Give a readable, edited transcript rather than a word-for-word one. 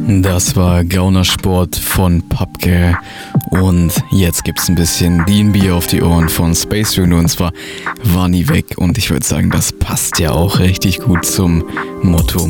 Das war Gaunersport von Papke und jetzt gibt's ein bisschen DNB auf die Ohren von Space Junior und zwar war nie weg und ich würde sagen, das passt ja auch richtig gut zum Motto